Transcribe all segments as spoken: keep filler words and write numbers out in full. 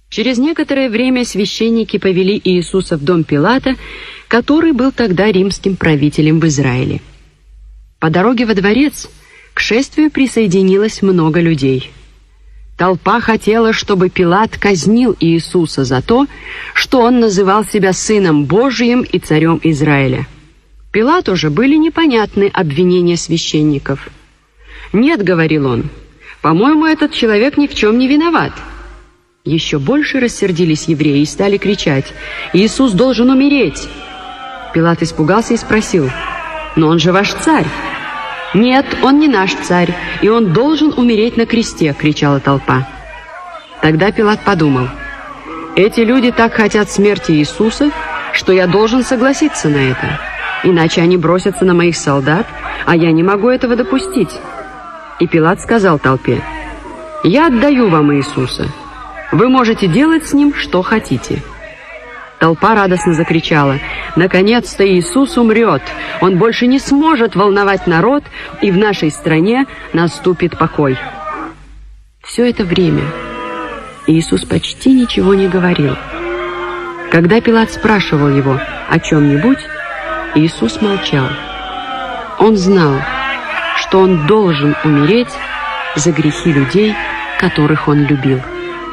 Через некоторое время священники повели Иисуса в дом Пилата, который был тогда римским правителем в Израиле. По дороге во дворец к шествию присоединилось много людей. Толпа хотела, чтобы Пилат казнил Иисуса за то, что он называл себя Сыном Божиим и Царем Израиля. Пилату же были непонятны обвинения священников. «Нет, — говорил он, — по-моему, этот человек ни в чем не виноват». Еще больше рассердились евреи и стали кричать: «Иисус должен умереть!» Пилат испугался и спросил: «Но он же ваш царь!» «Нет, он не наш царь, и он должен умереть на кресте!» — кричала толпа. Тогда Пилат подумал: «Эти люди так хотят смерти Иисуса, что я должен согласиться на это, иначе они бросятся на моих солдат, а я не могу этого допустить». И Пилат сказал толпе: «Я отдаю вам Иисуса. Вы можете делать с ним, что хотите». Толпа радостно закричала: «Наконец-то Иисус умрет! Он больше не сможет волновать народ, и в нашей стране наступит покой». Все это время Иисус почти ничего не говорил. Когда Пилат спрашивал его о чем-нибудь, Иисус молчал. Он знал, что он должен умереть за грехи людей, которых он любил.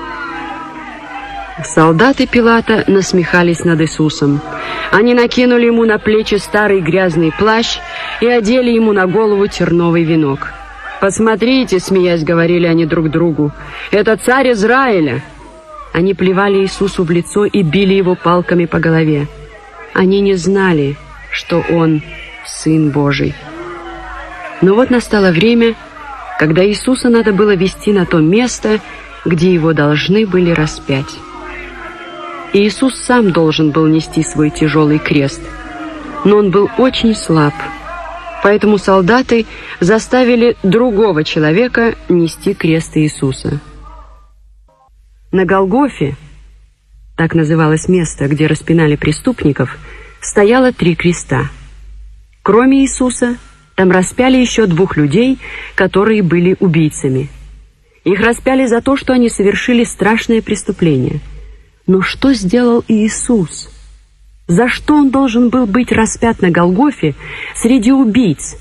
Солдаты Пилата насмехались над Иисусом. Они накинули ему на плечи старый грязный плащ и одели ему на голову терновый венок. «Посмотрите, — смеясь, говорили они друг другу, — это царь Израиля!» Они плевали Иисусу в лицо и били его палками по голове. Они не знали, что он Сын Божий. Но вот настало время, когда Иисуса надо было вести на то место, где его должны были распять. Иисус сам должен был нести свой тяжелый крест, но он был очень слаб, поэтому солдаты заставили другого человека нести крест Иисуса. На Голгофе, так называлось место, где распинали преступников, стояло три креста. Кроме Иисуса, там распяли еще двух людей, которые были убийцами. Их распяли за то, что они совершили страшное преступление. Но что сделал Иисус? За что он должен был быть распят на Голгофе среди убийц?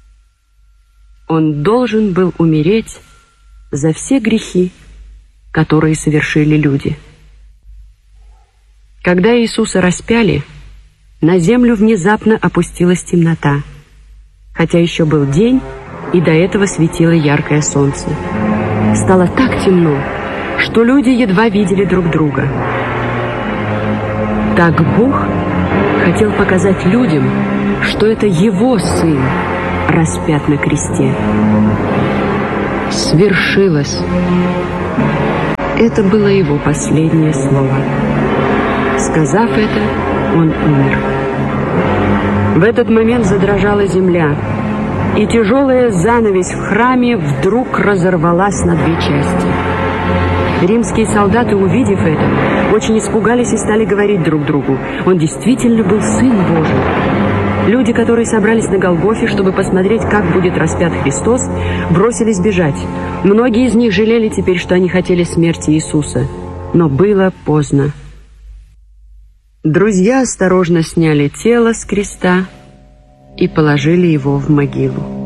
Он должен был умереть за все грехи, которые совершили люди. Когда Иисуса распяли, на землю внезапно опустилась темнота, хотя еще был день, и до этого светило яркое солнце. Стало так темно, что люди едва видели друг друга. Так Бог хотел показать людям, что это Его Сын распят на кресте. Свершилось. Это было Его последнее слово. Сказав это, Он умер. В этот момент задрожала земля, и тяжелая занавесь в храме вдруг разорвалась на две части. Римские солдаты, увидев это, очень испугались и стали говорить друг другу: «Он действительно был Сын Божий». Люди, которые собрались на Голгофе, чтобы посмотреть, как будет распят Христос, бросились бежать. Многие из них жалели теперь, что они хотели смерти Иисуса. Но было поздно. Друзья осторожно сняли тело с креста и положили его в могилу.